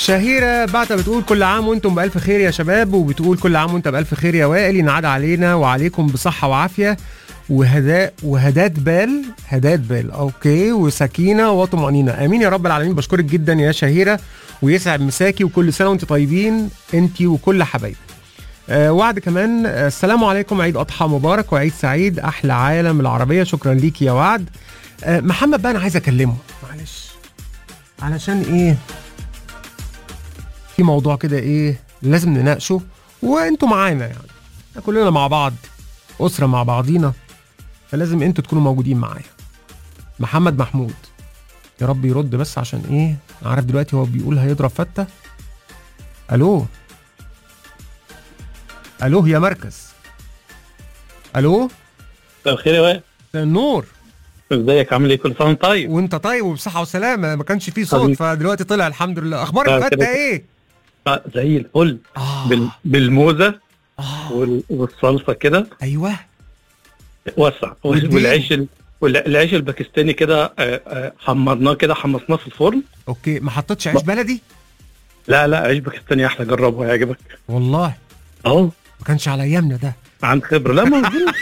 شهيرة بعتها بتقول كل عام وانتم بألف خير يا شباب، وبتقول كل عام وانت بألف خير يا وائل، ينعاد علينا وعليكم بصحة وعافية وهدات بال اوكي وسكينة وطمأنينة، امين يا رب العالمين. بشكرك جدا يا شهيرة ويسعد مساكي وكل سنة وانت طيبين انتي وكل حبايبي. وعد كمان السلام عليكم، عيد أضحى مبارك وعيد سعيد، أحلى عالم العربية. شكرا ليك يا وعد. محمد بقى أنا عايز أكلمه معلش علشان إيه، في موضوع كده إيه لازم نناقشه وإنتوا معانا، يعني كلنا مع بعض أسرة مع بعضينا، فلازم إنتوا تكونوا موجودين معايا. محمد محمود يا رب يرد بس عشان إيه، عارف دلوقتي هو بيقول هيضرب فتة. ألو يا مركز. الو مساء الخير يا وائل. النور، ازيك عامل ايه؟ كل سنه طيب. وانت طيب وبصحه وسلامه. ما كانش فيه صوت فدلوقتي طلع الحمد لله. اخبار الفتة ايه؟ زي الفل. بالموزه والصلصه كده. ايوه وسع. والعيش الباكستاني كده حمرناه كده، حمصناه في الفرن. اوكي، ما حطيتش عيش بلدي؟ لا عيش باكستاني احلى، جربه هيعجبك والله. ما كانش على ايامنا ده. عن خبره. لا موجود.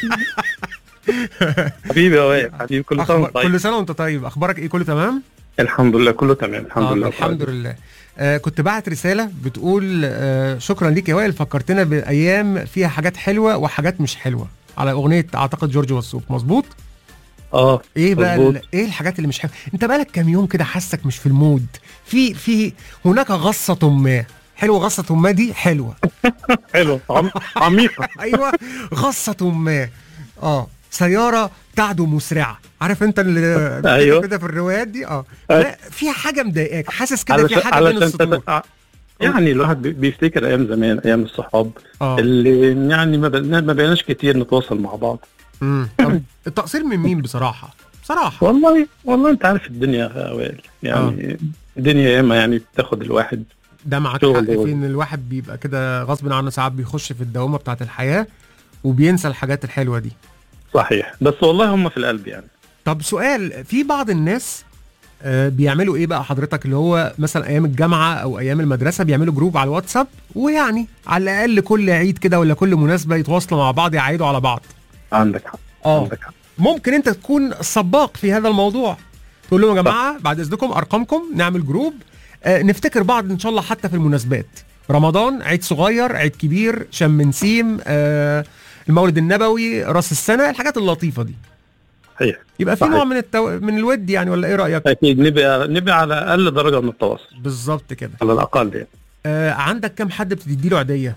حبيبي يا وائل، حبيبي كل سنه وانت طيب. كل سنه وانت طيب. اخبارك ايه؟ كله تمام الحمد لله، كله تمام الحمد لله. الحمد لله. كنت بعت رساله بتقول شكرا ليك يا وائل، فكرتنا بايام فيها حاجات حلوه وحاجات مش حلوه، على اغنيه اعتقد جورج وسوف. مظبوط. ايه بقى ايه الحاجات اللي مش حلوه؟ انت بقالك كام يوم كده حاسك مش في المود. في هناك غصه ما حلوه، غصه ما دي حلوه. حلوه عميقه. ايوه غصه ما. سياره تعدو مسرعه، عارف انت اللي أيوة. كده في الروايات دي. لا فيها حاجه مضايقاك، حاسس كده في حاجه بين السطور. يعني الواحد بيفتكر ايام زمان، ايام الصحاب اللي يعني ما بقيناش كتير نتواصل مع بعض. طب التقصير من مين بصراحه؟ والله انت عارف الدنيا يا وائل، يعني الدنيا ياما يعني بتاخد الواحد. ده معاك حق في ان الواحد بيبقى كده غصب عنه ساعات بيخش في الدوامه بتاعه الحياه وبينسى الحاجات الحلوه دي. صحيح، بس والله هم في القلب يعني. طب سؤال، في بعض الناس بيعملوا ايه بقى حضرتك، اللي هو مثلا ايام الجامعه او ايام المدرسه بيعملوا جروب على الواتساب، ويعني على الاقل كل عيد كده ولا كل مناسبه يتواصلوا مع بعض يعيدوا على بعض. عندك حق. عندك حق. ممكن انت تكون سباق في هذا الموضوع، تقول لهم يا جماعه بعد اذنكم ارقامكم، نعمل جروب نفتكر بعض ان شاء الله حتى في المناسبات، رمضان، عيد صغير، عيد كبير، شم نسيم، المولد النبوي، راس السنه، الحاجات اللطيفه دي. صحيح. يبقى في نوع من الود يعني، ولا ايه رايك؟ اكيد نبقى على اقل درجه من التواصل. بالظبط كده، على الاقل يعني. عندك كم حد بتدي له عيديه؟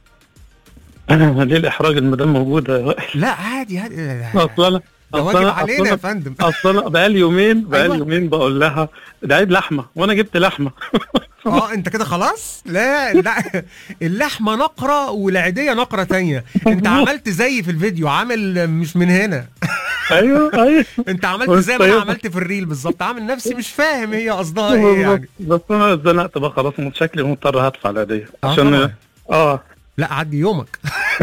انا ليه الاحراج المدام موجوده؟ لا عادي اصلا ده واجب علينا يا فندم. اصلا بقالي يومين بقول لها ده عيد لحمه وانا جبت لحمه. انت كده خلاص. لا اللحمه نقره والعيديه نقره تانية. انت عملت زي في الفيديو، عامل مش من هنا. ايوه انت عملت زي ما انا عملت في الريل بالظبط، عامل نفسي مش فاهم هي قصدها ايه يعني. بس انا اتزنقت بقى خلاص، شكلي مضطر هدفع العيديه عشان لا عدي يومك.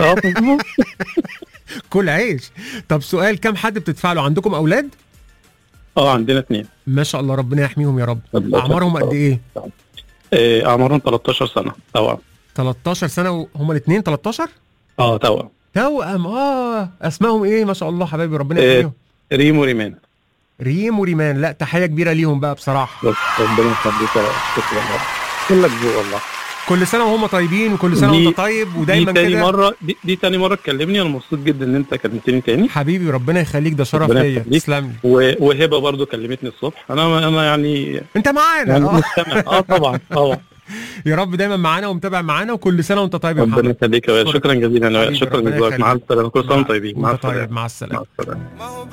كل عيش. طب سؤال، كم حد بتدفع له؟ عندكم اولاد؟ عندنا 2. ما شاء الله، ربنا يحميهم يا رب. اعمارهم قد ايه؟ اعمارهم 13 سنه توأم. 13 سنه وهما الاثنين 13؟ توأم. اسمائهم ايه ما شاء الله حبايبي، ربنا يحميهم. ريم وريمان. لا تحيه كبيره ليهم بقى بصراحه. ربنا يخليك يا رب. كلك ذوق والله. كل سنه وهم طيبين، وكل سنه وانت طيب ودايما كده. دي تاني مره تكلمني، انا مبسوط جدا ان انت كلمتني تاني حبيبي، ربنا يخليك، ده شرف ليا. تسلم لي. وهبه برضو كلمتني الصبح. انا يعني انت معانا يعني مستمع. طبعا يا رب دايما معانا ومتابع معانا، وكل سنه وانت طيب يا محمد. ربنا يخليك يا وائل، شكرا جزيلا يا وائل، شكرا جزيلا. مع السلامه، كل سنه وانتم طيبين. مع السلامه.